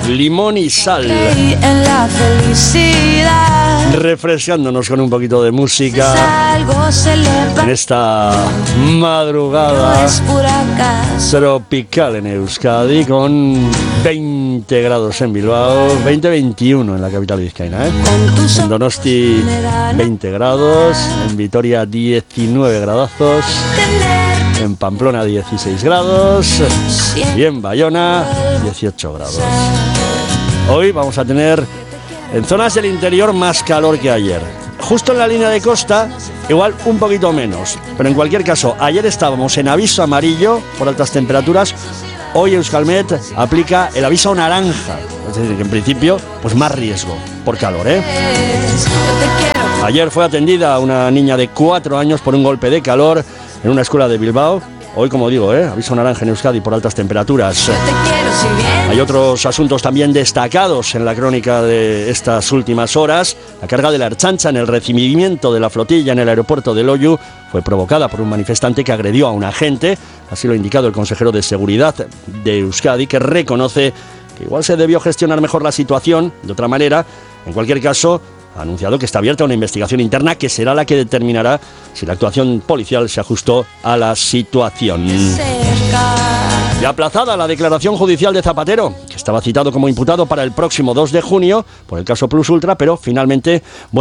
Limón y Sal. En la felicidad. Refrescándonos con un poquito de música en esta madrugada tropical en Euskadi, con 20 grados en Bilbao, 20-21 en la capital vizcaína, En Donosti 20 grados, en Vitoria 19 gradazos, en Pamplona 16 grados y en Bayona 18 grados. Hoy vamos a tener en zonas del interior más calor que ayer. Justo en la línea de costa, igual un poquito menos. Pero en cualquier caso, ayer estábamos en aviso amarillo por altas temperaturas. Hoy Euskalmet aplica el aviso naranja. Es decir, que en principio, pues más riesgo por calor, Ayer fue atendida una niña de 4 años por un golpe de calor en una escuela de Bilbao. Hoy, como digo, aviso naranja en Euskadi por altas temperaturas. Hay otros asuntos también destacados en la crónica de estas últimas horas. La carga de la Ertzaintza en el recibimiento de la flotilla en el aeropuerto de Loiu fue provocada por un manifestante que agredió a un agente. Así lo ha indicado el consejero de Seguridad de Euskadi, que reconoce que igual se debió gestionar mejor la situación de otra manera. En cualquier caso, ha anunciado que está abierta una investigación interna que será la que determinará si la actuación policial se ajustó a la situación. Y aplazada la declaración judicial de Zapatero, que estaba citado como imputado para el próximo 2 de junio por el caso Plus Ultra, pero finalmente,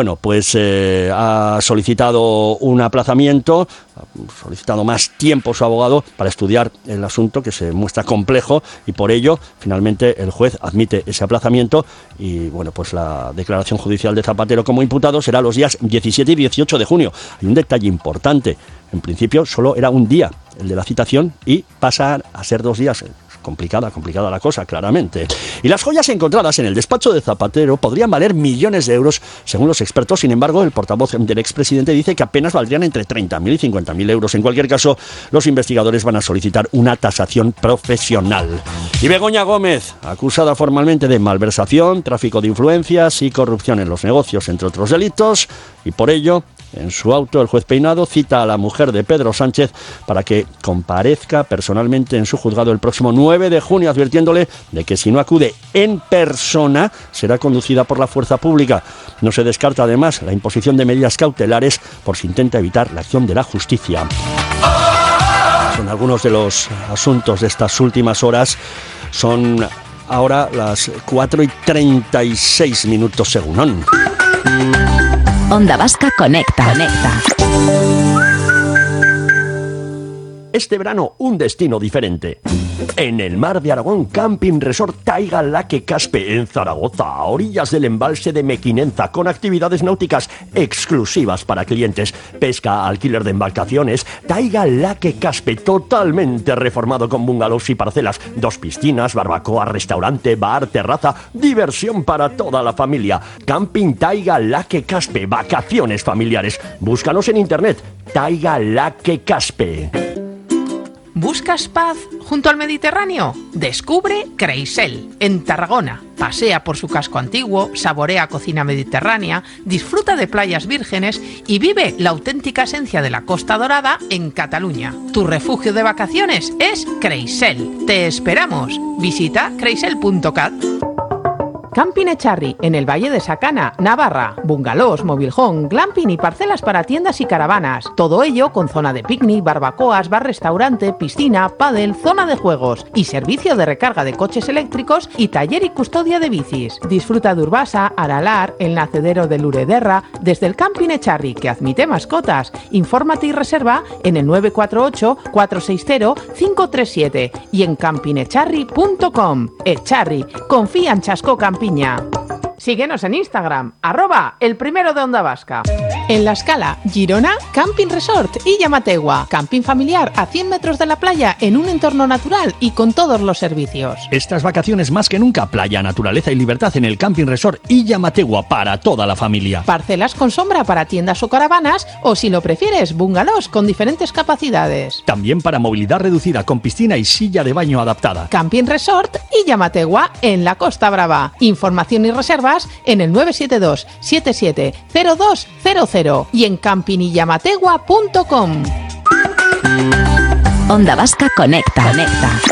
ha solicitado un aplazamiento, ha solicitado más tiempo su abogado para estudiar el asunto, que se muestra complejo, y por ello, finalmente, el juez admite ese aplazamiento y, la declaración judicial de Zapatero como imputado será los días 17 y 18 de junio. Hay un detalle importante. En principio solo era un día el de la citación y pasa a ser 2 días. Complicada la cosa, claramente. Y las joyas encontradas en el despacho de Zapatero podrían valer millones de euros, según los expertos. Sin embargo, el portavoz del expresidente dice que apenas valdrían entre 30.000 y 50.000 euros. En cualquier caso, los investigadores van a solicitar una tasación profesional. Y Begoña Gómez, acusada formalmente de malversación, tráfico de influencias y corrupción en los negocios, entre otros delitos, y por ello, en su auto, el juez Peinado cita a la mujer de Pedro Sánchez para que comparezca personalmente en su juzgado el próximo 9 de junio, advirtiéndole de que si no acude en persona, será conducida por la fuerza pública. No se descarta además la imposición de medidas cautelares por si intenta evitar la acción de la justicia. Son algunos de los asuntos de estas últimas horas. Son ahora las 4:36 según. Onda Vasca Conecta. Este verano, un destino diferente. En el mar de Aragón, Camping Resort Taiga Laque Caspe, en Zaragoza, a orillas del embalse de Mequinenza, con actividades náuticas exclusivas para clientes, pesca, alquiler de embarcaciones. Taiga Laque Caspe, totalmente reformado con bungalows y parcelas, 2 piscinas, barbacoa, restaurante, bar, terraza, diversión para toda la familia. Camping Taiga Laque Caspe, vacaciones familiares. Búscanos en internet, Taiga Laque Caspe. ¿Buscas paz junto al Mediterráneo? Descubre Creisel, en Tarragona. Pasea por su casco antiguo, saborea cocina mediterránea, disfruta de playas vírgenes y vive la auténtica esencia de la Costa Dorada en Cataluña. Tu refugio de vacaciones es Creisel. ¡Te esperamos! Visita creisel.cat. Camping Echarri, en el Valle de Sacana, Navarra. Bungalows, mobilhome, glamping y parcelas para tiendas y caravanas. Todo ello con zona de picnic, barbacoas, bar-restaurante, piscina, pádel, zona de juegos y servicio de recarga de coches eléctricos y taller y custodia de bicis. Disfruta de Urbasa, Aralar, el nacedero de Lurederra, desde el Camping Echarri, que admite mascotas. Infórmate y reserva en el 948-460-537 y en campingecharri.com. Echarri, confía en Chasco Camping. Síguenos en Instagram, @elprimero de Onda Vasca. En La Scala, Girona, Camping Resort y Llamategua. Camping familiar a 100 metros de la playa en un entorno natural y con todos los servicios. Estas vacaciones más que nunca, playa, naturaleza y libertad en el Camping Resort y Llamategua para toda la familia. Parcelas con sombra para tiendas o caravanas o, si lo prefieres, bungalows con diferentes capacidades. También para movilidad reducida con piscina y silla de baño adaptada. Camping Resort y Llamategua en la Costa Brava. Información y reservas en el 972 770200 y en campingyamategua.com. Onda Vasca Conecta.